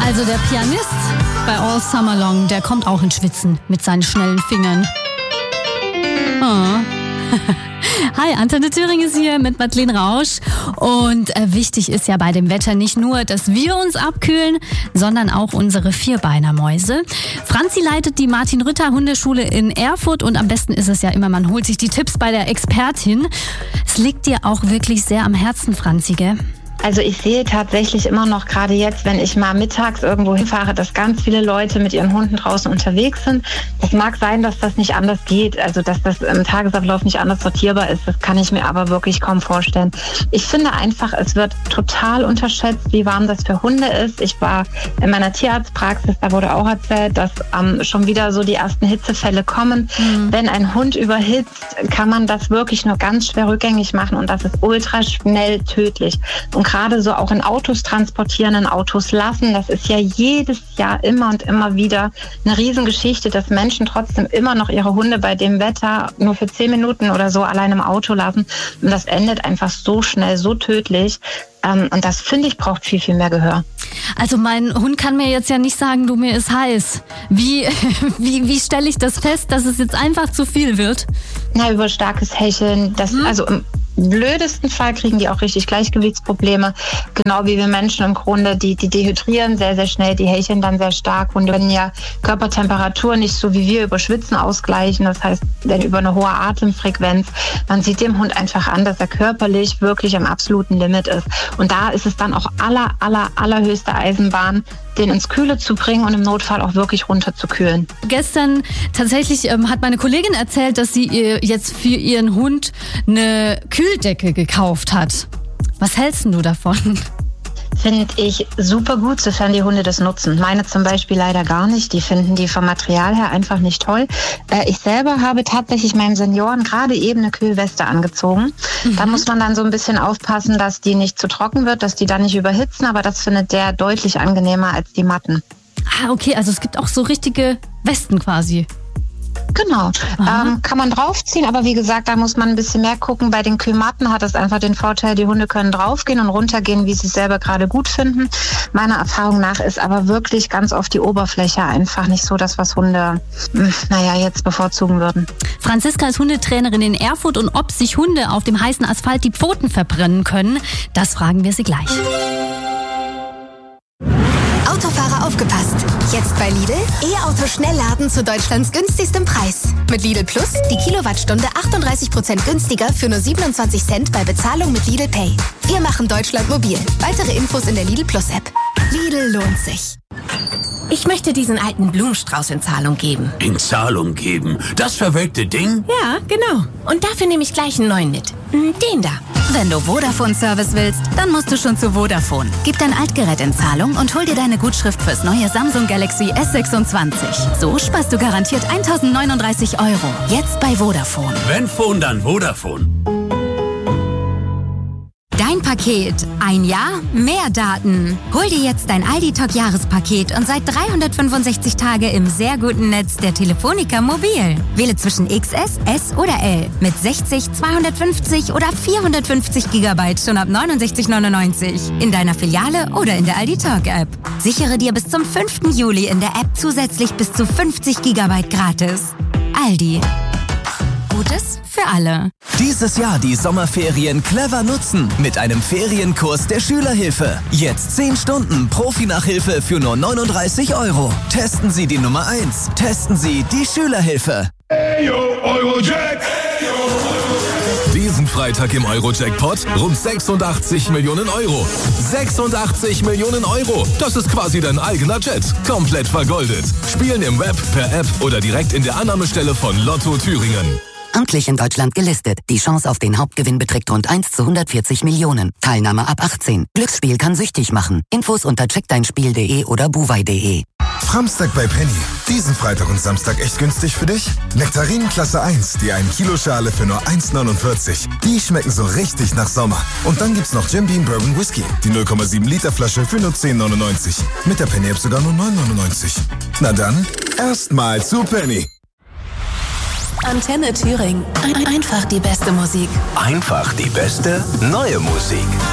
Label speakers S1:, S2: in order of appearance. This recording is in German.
S1: Also der Pianist bei All Summer Long, der kommt auch ins Schwitzen mit seinen schnellen Fingern. Oh. Hi, Antenne Thüring ist hier mit Madeleine Rausch. Und wichtig ist ja bei dem Wetter nicht nur, dass wir uns abkühlen, sondern auch unsere Vierbeinermäuse. Franzi leitet die Martin-Rütter-Hundeschule in Erfurt und am besten ist es ja immer, man holt sich die Tipps bei der Expertin. Es liegt dir auch wirklich sehr am Herzen, Franzi, gell?
S2: Also ich sehe tatsächlich immer noch, gerade jetzt, wenn ich mal mittags irgendwo hinfahre, dass ganz viele Leute mit ihren Hunden draußen unterwegs sind. Es mag sein, dass das nicht anders geht, also dass das im Tagesablauf nicht anders sortierbar ist. Das kann ich mir aber wirklich kaum vorstellen. Ich finde einfach, es wird total unterschätzt, wie warm das für Hunde ist. Ich war in meiner Tierarztpraxis, da wurde auch erzählt, dass schon wieder so die ersten Hitzefälle kommen. Wenn ein Hund überhitzt, kann man das wirklich nur ganz schwer rückgängig machen und das ist ultra schnell tödlich. Und gerade so auch in Autos transportieren, in Autos lassen, das ist ja jedes Jahr immer und immer wieder eine Riesengeschichte, dass Menschen trotzdem immer noch ihre Hunde bei dem Wetter nur für 10 Minuten oder so allein im Auto lassen. Und das endet einfach so schnell, so tödlich. Und das, finde ich, braucht viel, viel mehr Gehör.
S1: Also mein Hund kann mir jetzt ja nicht sagen, du, mir ist heiß. Wie stelle ich das fest, dass es jetzt einfach zu viel wird?
S2: Na, über starkes Hecheln. Also im blödesten Fall kriegen die auch richtig Gleichgewichtsprobleme. Genau wie wir Menschen im Grunde, die dehydrieren sehr, sehr schnell, die hecheln dann sehr stark. Hunde können ja Körpertemperatur nicht so wie wir über Schwitzen ausgleichen. Das heißt, wenn über eine hohe Atemfrequenz, man sieht dem Hund einfach an, dass er körperlich wirklich am absoluten Limit ist. Und da ist es dann auch allerhöchste Eisenbahn, den ins Kühle zu bringen und im Notfall auch wirklich runterzukühlen.
S1: Gestern tatsächlich hat meine Kollegin erzählt, dass sie jetzt für ihren Hund eine Kühldecke gekauft hat. Was hältst du davon?
S2: Finde ich super gut, sofern die Hunde das nutzen. Meine zum Beispiel leider gar nicht. Die finden die vom Material her einfach nicht toll. Ich selber habe tatsächlich meinem Senioren gerade eben eine Kühlweste angezogen. Da muss man dann so ein bisschen aufpassen, dass die nicht zu trocken wird, dass die dann nicht überhitzen. Aber das findet der deutlich angenehmer als die Matten.
S1: Ah, okay, also es gibt auch so richtige Westen quasi.
S2: Genau, kann man draufziehen, aber wie gesagt, da muss man ein bisschen mehr gucken. Bei den Kühlmatten hat es einfach den Vorteil, die Hunde können draufgehen und runtergehen, wie sie es selber gerade gut finden. Meiner Erfahrung nach ist aber wirklich ganz oft die Oberfläche einfach nicht so das, was Hunde, jetzt bevorzugen würden.
S1: Franziska ist Hundetrainerin in Erfurt und ob sich Hunde auf dem heißen Asphalt die Pfoten verbrennen können, das fragen wir sie gleich.
S3: Autofahrer aufgepasst! Jetzt bei Lidl E-Auto-Schnellladen zu Deutschlands günstigstem Preis. Mit Lidl Plus die Kilowattstunde 38% günstiger für nur 27 Cent bei Bezahlung mit Lidl Pay. Wir machen Deutschland mobil. Weitere Infos in der Lidl Plus App. Lidl lohnt sich.
S4: Ich möchte diesen alten Blumenstrauß in Zahlung geben.
S5: In Zahlung geben? Das verwelkte Ding?
S4: Ja, genau. Und dafür nehme ich gleich einen neuen mit. Den da.
S6: Wenn du Vodafone-Service willst, dann musst du schon zu Vodafone. Gib dein Altgerät in Zahlung und hol dir deine Gutschrift fürs neue Samsung Galaxy S26. So sparst du garantiert 1.039 €. Jetzt bei Vodafone.
S5: Wenn Phone, dann Vodafone.
S6: Dein Paket. Ein Jahr, mehr Daten. Hol dir jetzt dein Aldi-Talk-Jahrespaket und seit 365 Tage im sehr guten Netz der Telefonica Mobil. Wähle zwischen XS, S oder L mit 60, 250 oder 450 GB schon ab 69,99 in deiner Filiale oder in der Aldi-Talk-App. Sichere dir bis zum 5. Juli in der App zusätzlich bis zu 50 GB gratis. Aldi. Gutes für alle.
S7: Dieses Jahr die Sommerferien clever nutzen mit einem Ferienkurs der Schülerhilfe. Jetzt 10 Stunden Profi-Nachhilfe für nur 39 €. Testen Sie die Nummer 1. Testen Sie die Schülerhilfe.
S8: Hey, yo, Eurojack. Diesen Freitag im Eurojackpot rund 86 Millionen €. 86 Millionen €. Das ist quasi dein eigener Jet. Komplett vergoldet. Spielen im Web, per App oder direkt in der Annahmestelle von Lotto Thüringen.
S9: Amtlich in Deutschland gelistet. Die Chance auf den Hauptgewinn beträgt rund 1 zu 140 Millionen. Teilnahme ab 18. Glücksspiel kann süchtig machen. Infos unter checkdeinspiel.de oder buwei.de.
S8: Framstag bei Penny. Diesen Freitag und Samstag echt günstig für dich? Nektarinen Klasse 1, die 1 Kilo Schale für nur 1,49. Die schmecken so richtig nach Sommer. Und dann gibt's noch Jim Beam Bourbon Whisky, die 0,7 Liter Flasche für nur 10,99. Mit der Penny App sogar nur 9,99. Na dann, erstmal zu Penny.
S4: Antenne Thüring. Einfach die beste Musik.
S5: Einfach die beste neue Musik.